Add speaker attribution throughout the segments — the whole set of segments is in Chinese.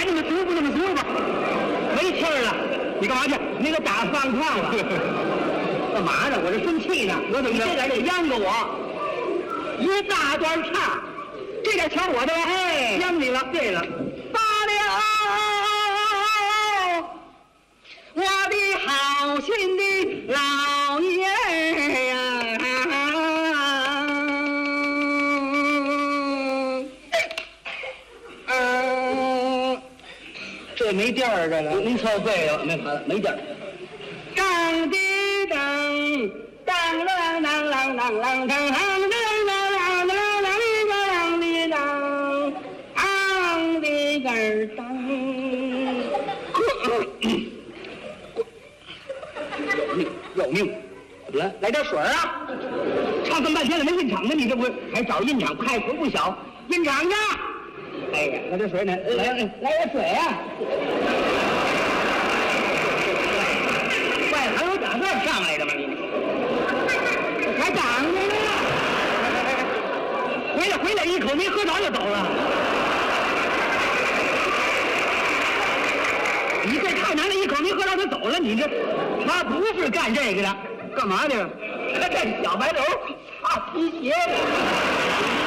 Speaker 1: 那么足不那么足吧？没气儿了，你干嘛去？你给打放炕了？干嘛呢？我这生气呢。我怎么？你这点得央着我，一大段唱，这点瞧我的，哎，央你了。对了，罢了，我的好心的老爷呀！这没调儿这了，您错对了，没调儿。当的当，当啷啷啷啷啷当，当啷啷啷啷啷的当，当的个当。有命！来点水啊！唱这么半天了，没印场呢，你这不还找印场派头不小？印场去！哎呀，来点水呢，来点水啊！外头还有打算上来的吗？你还挡着呢！回来一口没喝着就走了。你这太难了，一口没喝着就走了。你这他不是干这个的，干嘛的？他这小白楼擦皮鞋的。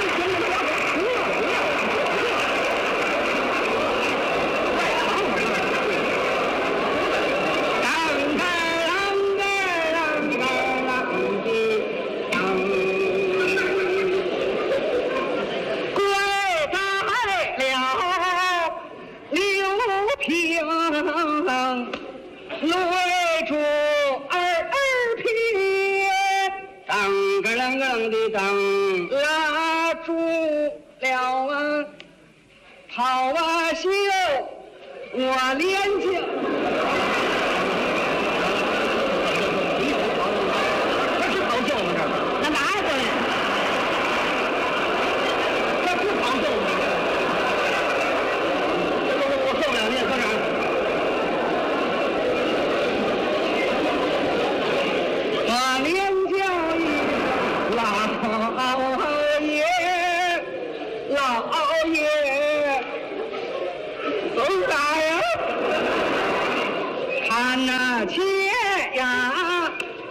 Speaker 1: 等拉住了啊，好啊秀，我连着。这是跑秀吗？这那拿过来，这是跑秀吗？我受不了，你也搁哪儿？我连教育老爷，走啥呀？看那切呀，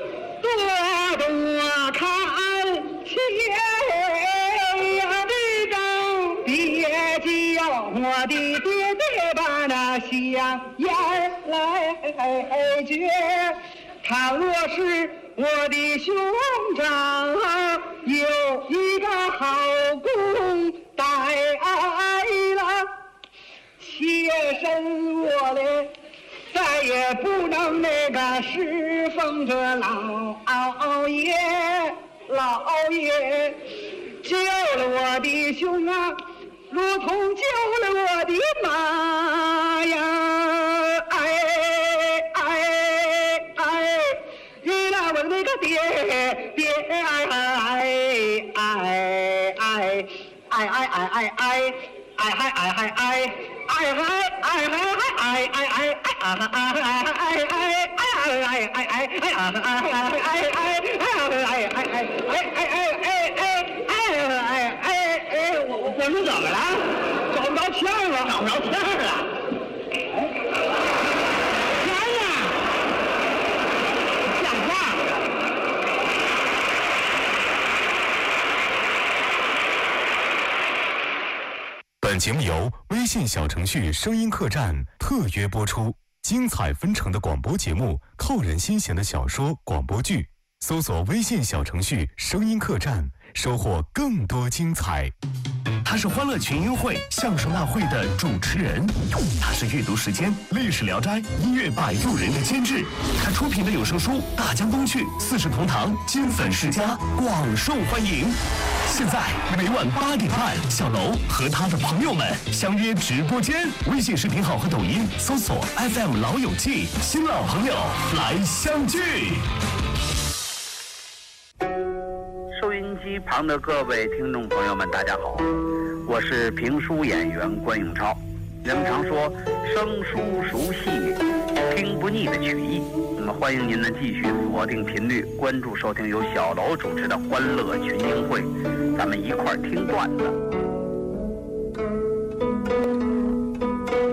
Speaker 1: 多看切呀，这张别叫我的爹爹把那香烟来绝。倘若是我的兄长有一个好公带了，妾身我嘞再也不能那个侍奉着老爷，老爷救了我的兄啊，如同救了我的妈呀！我那个爹我们怎么了？找不着天了，找不着天了。
Speaker 2: 本节目由微信小程序声音客栈特约播出，精彩纷呈的广播节目，扣人心弦的小说广播剧，搜索微信小程序声音客栈，收获更多精彩。
Speaker 3: 他是欢乐群英会相声大会的主持人，他是阅读时间历史聊斋音乐摆渡人的监制，他出品的有声书大江东去四世同堂金粉世家广受欢迎。现在每晚8点半，小楼和他的朋友们相约直播间，微信视频号和抖音搜索 FM 老友记，新老朋友来相聚。
Speaker 4: 收音机旁的各位听众朋友们，大家好，我是评书演员关永超。人们常说生疏熟悉，听不腻的曲艺。那么欢迎您呢继续锁定频率，关注收听由小楼主持的欢乐群英会，咱们一块儿听段子。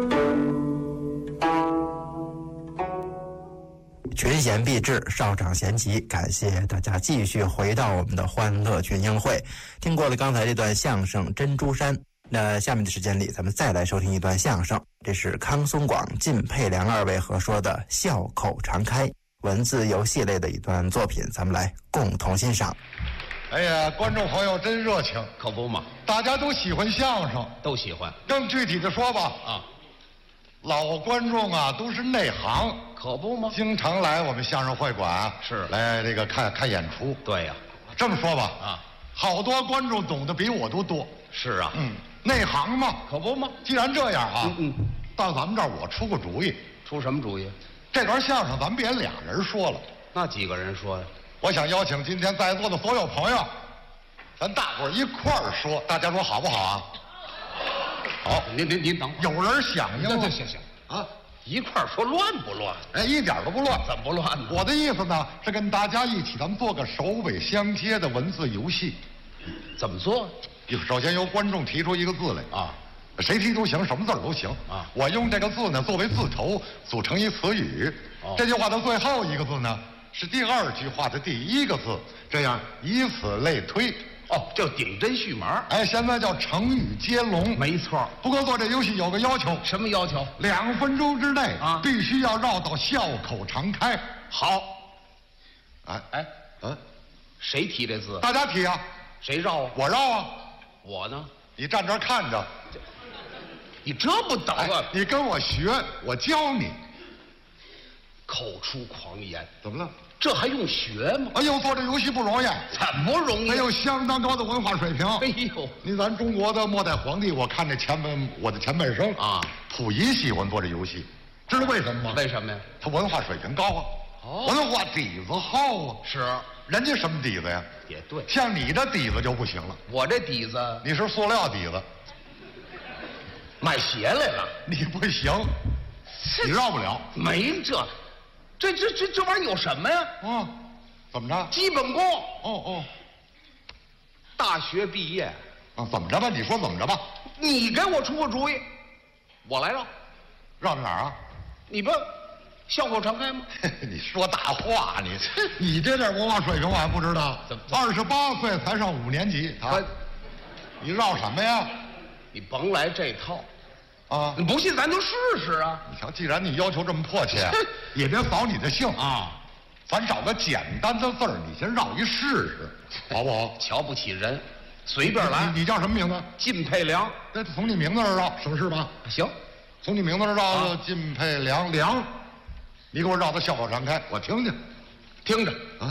Speaker 5: 群贤毕至，少长咸集。感谢大家继续回到我们的欢乐群英会。听过了刚才这段相声《珍珠山》，那下面的时间里，咱们再来收听一段相声。这是康松广、靳佩良二位合说的《笑口常开》，文字游戏类的一段作品，咱们来共同欣赏。
Speaker 6: 哎呀，观众朋友真热情，
Speaker 7: 可不嘛，
Speaker 6: 大家都喜欢相声。
Speaker 7: 都喜欢
Speaker 6: 更具体的说吧，
Speaker 7: 啊，
Speaker 6: 老观众啊都是内行，
Speaker 7: 可不吗？
Speaker 6: 经常来我们相声会馆啊，
Speaker 7: 是
Speaker 6: 来这个看演出。
Speaker 7: 对呀，
Speaker 6: 这么说吧，
Speaker 7: 啊，
Speaker 6: 好多观众懂得比我都多。
Speaker 7: 是啊，
Speaker 6: 内行嘛，
Speaker 7: 可不吗？
Speaker 6: 既然这样啊，到咱们这儿我出个主意。
Speaker 7: 出什么主意？
Speaker 6: 这段相声咱们别俩人说了，
Speaker 7: 那几个人说呀？
Speaker 6: 我想邀请今天在座的所有朋友，咱大伙儿一块儿说，大家说好不好啊？好，
Speaker 7: 您等会儿，
Speaker 6: 有人响应了。
Speaker 7: 行
Speaker 6: 啊，
Speaker 7: 一块儿说乱不乱？
Speaker 6: 哎，一点都不乱。
Speaker 7: 怎么不乱呢？
Speaker 6: 我的意思呢是跟大家一起，咱们做个首尾相接的文字游戏。
Speaker 7: 怎么做？
Speaker 6: 首先由观众提出一个字来
Speaker 7: 啊，
Speaker 6: 谁提都行，什么字儿都行
Speaker 7: 啊。
Speaker 6: 我用这个字呢作为字头，组成一词语。这句话的最后一个字呢是第二句话的第一个字，这样以此类推。
Speaker 7: 哦，叫顶针续麻。
Speaker 6: 哎，现在叫成语接龙。
Speaker 7: 没错。
Speaker 6: 不过做这游戏有个要求。
Speaker 7: 什么要求
Speaker 6: ？2分钟之内
Speaker 7: 啊，
Speaker 6: 必须要绕到笑口常开。
Speaker 7: 好。
Speaker 6: 哎，
Speaker 7: 谁提这字？
Speaker 6: 大家提啊。
Speaker 7: 谁绕啊？
Speaker 6: 我绕啊。
Speaker 7: 我呢？
Speaker 6: 你站这儿看着。
Speaker 7: 你这不等啊？
Speaker 6: 你跟我学，我教你。
Speaker 7: 口出狂言，
Speaker 6: 怎么了？
Speaker 7: 这还用学吗？
Speaker 6: 哎呦，做这游戏不容易，
Speaker 7: 怎么不容易？
Speaker 6: 还有相当高的文化水平。
Speaker 7: 哎呦，
Speaker 6: 你咱中国的末代皇帝，我看这我的前半生
Speaker 7: 啊，
Speaker 6: 溥仪喜欢做这游戏，知道为什么吗？
Speaker 7: 为什么呀？
Speaker 6: 他文化水平高啊，文化底子厚啊。
Speaker 7: 是，
Speaker 6: 人家什么底子呀？
Speaker 7: 也对，
Speaker 6: 像你这底子就不行了。
Speaker 7: 我这底子，
Speaker 6: 你是塑料底子，
Speaker 7: 买鞋来了。
Speaker 6: 你不行，你绕不了。
Speaker 7: 没这玩意儿有什么呀？
Speaker 6: 啊，怎么着？
Speaker 7: 基本功。
Speaker 6: 哦，
Speaker 7: 大学毕业。
Speaker 6: 啊，怎么着吧？你说怎么着吧？
Speaker 7: 你给我出个主意，我来绕。
Speaker 6: 绕到哪儿啊？
Speaker 7: 你不笑口常开吗？
Speaker 6: 你说大话，你这点文化水平我还不知道。28岁才上5年级啊！你绕什么呀？
Speaker 7: 你甭来这套
Speaker 6: 啊！
Speaker 7: 你不信咱就试试啊！
Speaker 6: 你瞧，既然你要求这么迫切，也别扫你的兴
Speaker 7: 啊！
Speaker 6: 咱找个简单的字儿，你先绕一试试，好不好？
Speaker 7: 瞧不起人，随便来。
Speaker 6: 你叫什么名字？
Speaker 7: 靳佩良。
Speaker 6: 那从你名字这儿绕，省事吧？
Speaker 7: 行，
Speaker 6: 从你名字这儿绕，靳佩良良，你给我绕到笑口常开，我听听。
Speaker 7: 听着
Speaker 6: 啊，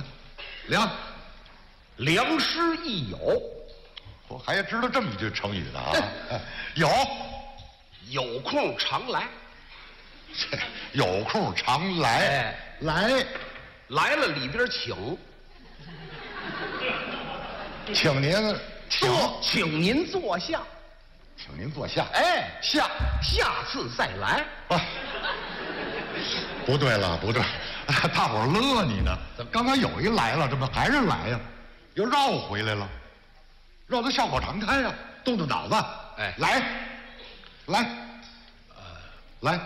Speaker 7: 良师益友。
Speaker 6: 我还知道这么一句成语呢啊！
Speaker 7: 有空常来，
Speaker 6: 有空常来，
Speaker 7: 来了里边
Speaker 6: 请您
Speaker 7: 请您坐下，
Speaker 6: 请您坐下。
Speaker 7: 哎，
Speaker 6: 下
Speaker 7: 次再来。
Speaker 6: 啊，不对了，大伙儿乐你呢。刚才有一来了，这不还是来呀？又绕回来了，绕到笑口常开呀，动动脑子。
Speaker 7: 哎，
Speaker 6: 来，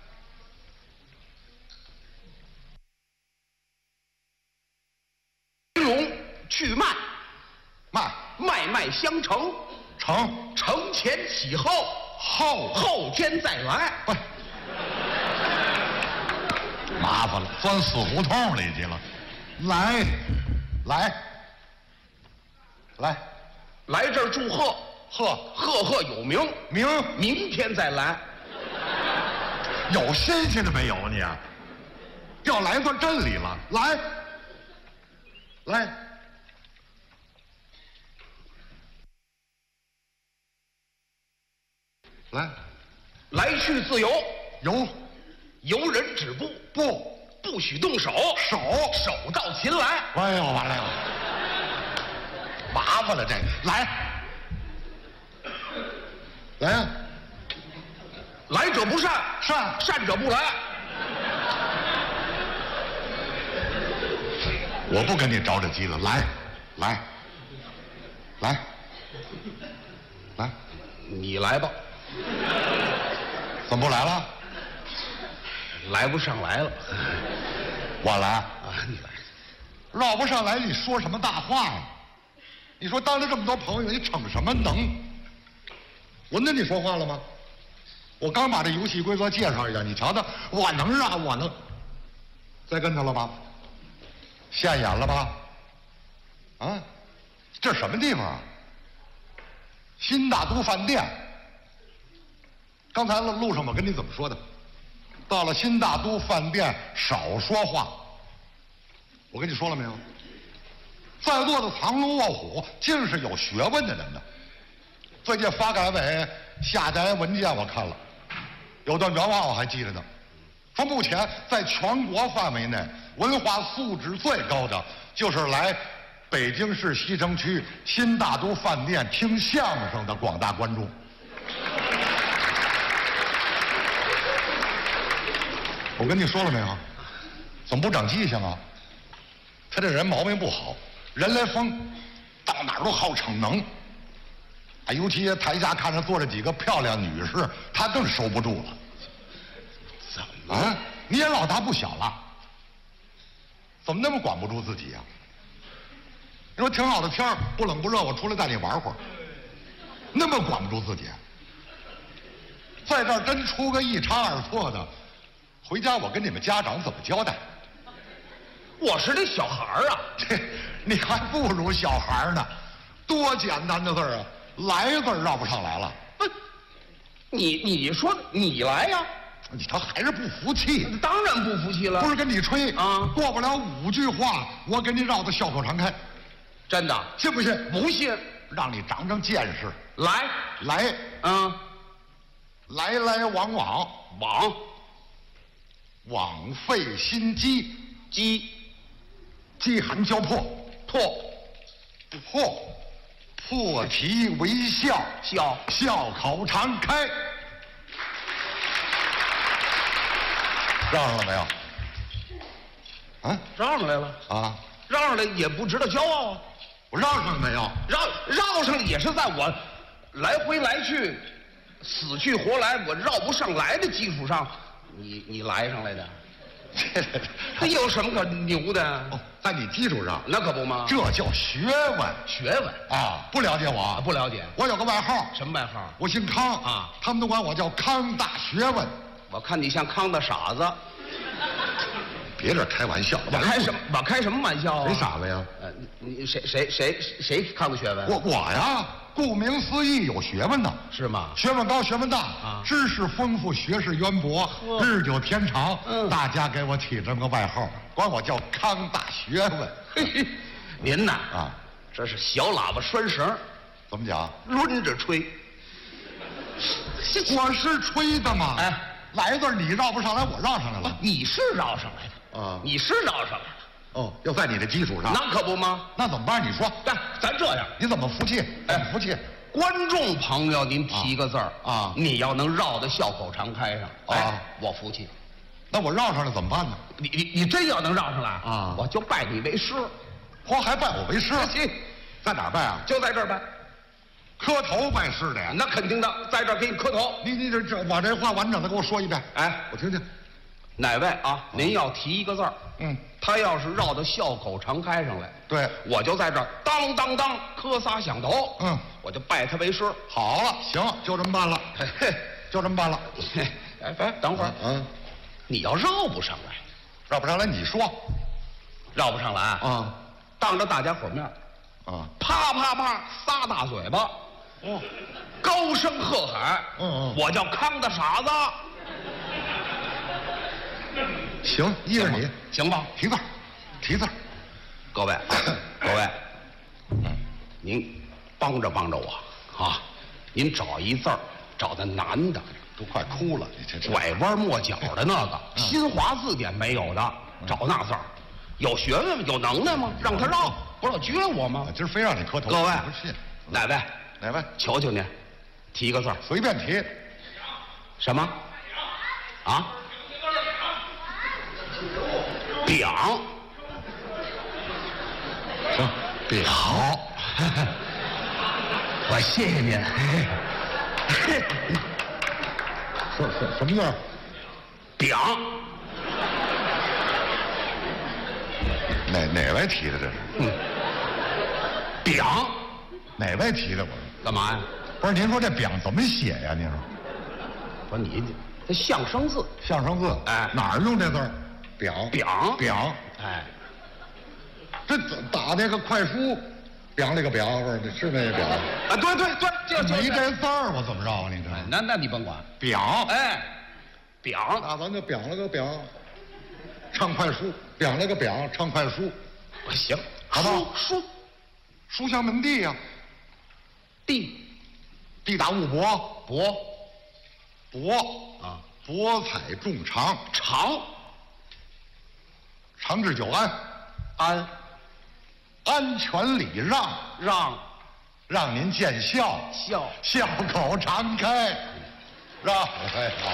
Speaker 7: 龙去脉，脉相承，
Speaker 6: 承
Speaker 7: 前启后，后天再来。
Speaker 6: 喂，麻烦了，钻死胡同里去了。
Speaker 7: 来这儿祝贺，赫有名，明天再来。
Speaker 6: 有新鲜的没有你啊？要来到镇里了，
Speaker 7: 来去自由，
Speaker 6: 由
Speaker 7: 人止步，不许动手，手到擒来。
Speaker 6: 哎呦，完了，麻烦了，这个来呀！
Speaker 7: 来者不善，善者不来。
Speaker 6: 我不跟你着这急了，来，
Speaker 7: 你来吧。
Speaker 6: 怎么不来了？
Speaker 7: 来不上来了。
Speaker 6: 我来
Speaker 7: 啊，你来。
Speaker 6: 绕不上来，你说什么大话呀？你说当着这么多朋友，你逞什么能？我跟你说话了吗？我刚把这游戏规则介绍一下，你瞧瞧，我能让我能栽跟头了吧？现眼了吧？啊，这什么地方啊？新大都饭店。刚才路上我跟你怎么说的？到了新大都饭店少说话。我跟你说了没有？在座的藏龙卧虎，尽是有学问的人呢。最近发改委下达文件我看了，有段原话我还记着呢，说目前在全国范围内文化素质最高的就是来北京市西城区新大都饭店听相声的广大观众。我跟你说了没有？怎么不长记性啊？他这人毛病不好，人来疯，到哪儿都好逞能。啊，尤其台下看着坐着几个漂亮女士，他更收不住了。怎么啊？你也老大不小了，怎么那么管不住自己呀？你说挺好的天儿，不冷不热，我出来带你玩会儿，那么管不住自己，在这儿真出个一差二错的，回家我跟你们家长怎么交代？
Speaker 7: 我是这小孩儿啊，
Speaker 6: 你还不如小孩呢，多简单的字儿啊！来字儿绕不上来了。
Speaker 7: 不，你说你来呀？
Speaker 6: 他还是不服气。
Speaker 7: 当然不服气了。
Speaker 6: 不是跟你吹
Speaker 7: 啊，
Speaker 6: 过不了5句话，我给你绕得笑口常开。
Speaker 7: 真的？
Speaker 6: 信不信？
Speaker 7: 不信。
Speaker 6: 让你长长见识。
Speaker 7: 来，
Speaker 6: 来来往往，枉费心机，饥寒交迫，破涕为笑，笑口常开。绕上了没有？啊，
Speaker 7: 绕上来了
Speaker 6: 啊，
Speaker 7: 绕上来也不值得骄傲啊。
Speaker 6: 我绕上了没有？
Speaker 7: 绕上也是在我来回来去、死去活来，我绕不上来的基础上，你来上来的。这有什么可牛的？
Speaker 6: 哦，在你基础上，
Speaker 7: 那可不吗？
Speaker 6: 这叫学问啊！不了解我？
Speaker 7: 不了解。
Speaker 6: 我有个外号。
Speaker 7: 什么外号？
Speaker 6: 我姓康
Speaker 7: 啊，
Speaker 6: 他们都管我叫康大学问。
Speaker 7: 我看你像康的傻子。
Speaker 6: 别这开玩笑。
Speaker 7: 我开什么玩笑啊？
Speaker 6: 谁傻子呀？
Speaker 7: 你谁康的学问？
Speaker 6: 我呀。顾名思义，有学问呢，
Speaker 7: 是吗？
Speaker 6: 学问高，学问大啊，知识丰富，学识渊博，日久天长。大家给我起这么个外号，管我叫康大学问。
Speaker 7: 您呐啊，这是小喇叭拴绳。
Speaker 6: 怎么讲？
Speaker 7: 抡着吹。
Speaker 6: 我是吹的嘛。
Speaker 7: 哎，
Speaker 6: 来字你绕不上来，我绕上来了。
Speaker 7: 你是绕上来的啊？你是绕上来了。
Speaker 6: 哦，要在你的基础上，
Speaker 7: 那可不吗？
Speaker 6: 那怎么办？你说，
Speaker 7: 咱这样，
Speaker 6: 你怎么服气？怎么服气？
Speaker 7: 观众朋友，您提个字儿
Speaker 6: 啊，
Speaker 7: 你要能绕得笑口常开上啊，我服气。
Speaker 6: 那我绕上来怎么办呢？
Speaker 7: 你真要能绕上来
Speaker 6: 啊，
Speaker 7: 我就拜你为师。
Speaker 6: 嚯，还拜我为师？
Speaker 7: 行，
Speaker 6: 在哪儿拜啊？
Speaker 7: 就在这儿拜。
Speaker 6: 磕头拜师的呀？
Speaker 7: 那肯定的，在这儿给你磕头。
Speaker 6: 你这把这话完整的给我说一遍。
Speaker 7: 哎，
Speaker 6: 我听听。
Speaker 7: 哪位啊？您要提一个字儿，他要是绕到笑口常开上来，
Speaker 6: 对，
Speaker 7: 我就在这儿当当当磕仨响头，我就拜他为师。
Speaker 6: 好了，行，就这么办了，就这么办了。
Speaker 7: 哎，等会儿，你要绕不上来，
Speaker 6: 绕不上来，你说，
Speaker 7: 绕不上来啊？当着大家伙面，啪啪啪仨大嘴巴，高声喝海，我叫康的傻子。
Speaker 6: 行，依着你，
Speaker 7: 行吧？
Speaker 6: 提字，提字。
Speaker 7: 各位，您帮着我啊！您找一字儿，找的难的，
Speaker 6: 都快哭了。你这
Speaker 7: 拐弯抹角的那个，新华字典没有的，找那字儿。有学问吗？有能耐吗？让他绕，不是要撅我吗？
Speaker 6: 今儿非让你磕头。
Speaker 7: 各位，
Speaker 6: 不信。
Speaker 7: 哪位？求求您，提一个字儿，
Speaker 6: 随便提。
Speaker 7: 什么？啊？表，
Speaker 6: 好，
Speaker 7: 我谢谢您。
Speaker 6: 什么字？
Speaker 7: 表，
Speaker 6: 哪位提的这是？
Speaker 7: 表
Speaker 6: 哪位提的？我说
Speaker 7: 干嘛呀？
Speaker 6: 不是，您说这表怎么写呀？您说
Speaker 7: 不是你这相声字，
Speaker 6: 相声字，
Speaker 7: 哎
Speaker 6: 哪儿用这字儿？表
Speaker 7: 表，哎，
Speaker 6: 这打那个快书，表那个表，不是是那个表？
Speaker 7: 啊，对，就
Speaker 6: 你这字儿我怎么着啊？你这
Speaker 7: 那你甭管，
Speaker 6: 表，
Speaker 7: 哎，表，
Speaker 6: 那咱就表了个表，唱快书，表了个表，唱快书，
Speaker 7: 行，
Speaker 6: 好不好？书香门第呀，地大物博，博
Speaker 7: 啊，
Speaker 6: 博采众长，长治久安，安全礼让，让您见笑，笑口常开，是吧？哎好，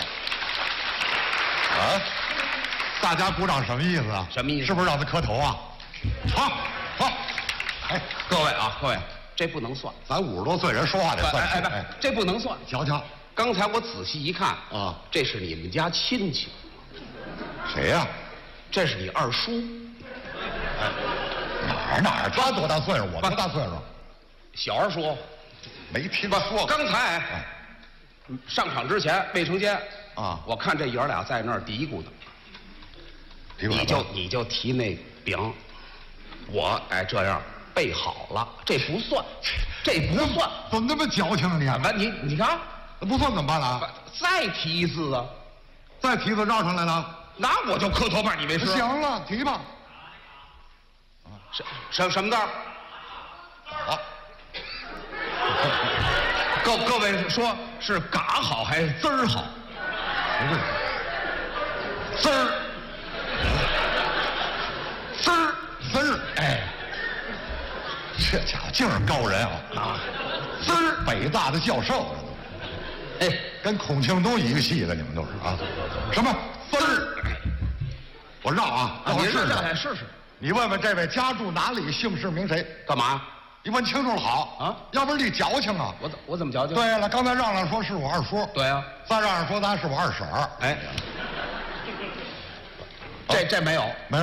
Speaker 6: 啊，大家鼓掌什么意思啊？
Speaker 7: 什么意思
Speaker 6: 是不是让他磕头啊？好，哎，
Speaker 7: 各位，这不能算，
Speaker 6: 咱50多岁人说话得算数。
Speaker 7: 哎，这不能算。
Speaker 6: 瞧瞧，
Speaker 7: 刚才我仔细一看
Speaker 6: 啊，
Speaker 7: 这是你们家亲戚，
Speaker 6: 谁呀？
Speaker 7: 这是你二叔。
Speaker 6: 哪儿？他多大岁数？我多大岁数？
Speaker 7: 小二叔，
Speaker 6: 没听说过。
Speaker 7: 刚才上场之前，卫生间
Speaker 6: 啊，
Speaker 7: 我看这爷俩在那儿嘀咕呢。你就提那饼，我这样备好了，这不算，
Speaker 6: 怎么那么矫情啊你？
Speaker 7: 你看，
Speaker 6: 不算怎么办了？
Speaker 7: 再提一次啊，
Speaker 6: 再提次绕上来了，
Speaker 7: 那我就磕头拜你为师。
Speaker 6: 行了，提吧。
Speaker 7: 什么字儿？
Speaker 6: 好。
Speaker 7: 各位说是嘎好还是滋儿好？
Speaker 6: 不对，
Speaker 7: 滋儿，哎，
Speaker 6: 这家伙净是高人啊！
Speaker 7: 滋儿，
Speaker 6: 北大的教授，
Speaker 7: 哎，
Speaker 6: 跟孔庆东一个系的，你们都是啊？什么滋儿？我绕啊，
Speaker 7: 你
Speaker 6: 试
Speaker 7: 试试。
Speaker 6: 你问问这位家住哪里，姓氏名谁？
Speaker 7: 干嘛？
Speaker 6: 你问清楚了好
Speaker 7: 啊，
Speaker 6: 要不然你矫情啊！
Speaker 7: 我怎么矫情？
Speaker 6: 对了，刚才让说是我二叔，
Speaker 7: 对啊，
Speaker 6: 再让说咱是我二婶儿，
Speaker 7: 哎，这没有。